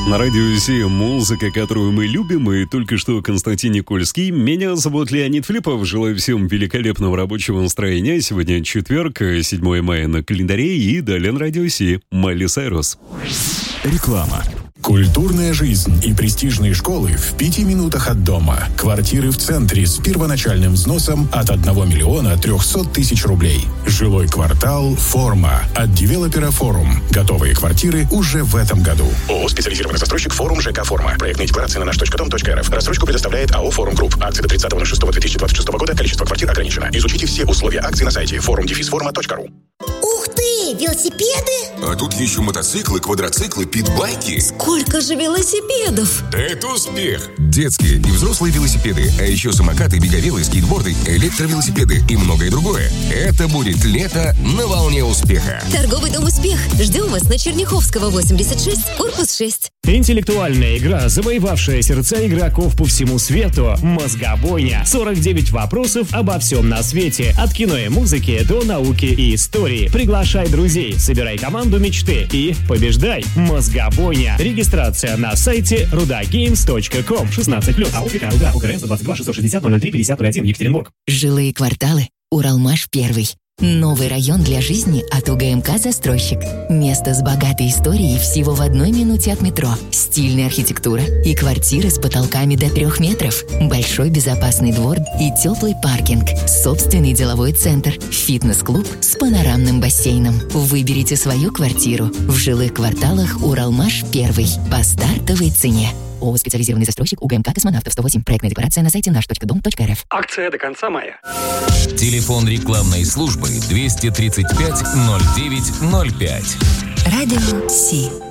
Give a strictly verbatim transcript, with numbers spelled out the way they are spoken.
На радио Си музыка, которую мы любим, и только что Константин Никольский. Меня зовут Леонид Филиппов. Желаю всем великолепного рабочего настроения. Сегодня четверг, седьмое мая на календаре, и далее на радио Си Майли Сайрус. Реклама. Культурная жизнь и престижные школы в пяти минутах от дома. Квартиры в центре с первоначальным взносом от одного миллиона трехсот тысяч рублей. Жилой квартал «Форма» от девелопера «Форум». Готовые квартиры уже в этом году. ООО «Специализированный застройщик Форум ЖК «Форма». Проектные декларации на наш точка дом точка эр эф. Рассрочку предоставляет АО «Форум Групп». Акции до тридцатого шестого две тысячи двадцать шестого года. Количество квартир ограничено. Изучите все условия акций на сайте форум дефис форма точка ру. Ух ты! Велосипеды? А тут еще мотоциклы, квадроциклы, питбайки. Сколько же велосипедов? Это успех! Детские и взрослые велосипеды, а еще самокаты, беговелы, скейтборды, электровелосипеды и многое другое. Это будет лето на волне успеха. Торговый дом «Успех». Ждем вас на Черняховского, восемьдесят шесть, корпус шесть. Интеллектуальная игра, завоевавшая сердца игроков по всему свету. Мозгобойня. сорок девять вопросов обо всем на свете. От кино и музыки до науки и истории. Приглашай друзей, собирай команду мечты и побеждай. Мозгобойня. Регистрация на сайте рудагеймс точка ком. шестнадцать плюс. АО ПК Руда, УКРН сто двадцать два шестьсот шестьдесят ноль ноль три пятьдесят ноль один, Екатеринбург. Жилые кварталы. Уралмаш первый. Новый район для жизни от УГМК «Застройщик». Место с богатой историей всего в одной минуте от метро. Стильная архитектура и квартиры с потолками до трех метров. Большой безопасный двор и теплый паркинг. Собственный деловой центр. Фитнес-клуб с панорамным бассейном. Выберите свою квартиру в жилых кварталах Уралмаш первый по стартовой цене. ООО «Специализированный застройщик», УГМК «Космонавтов» сто восемь. Проектная декларация на сайте наш точка дом точка эр эф. Акция до конца мая. Телефон рекламной службы двести тридцать пять ноль девять ноль пять. Радио Си.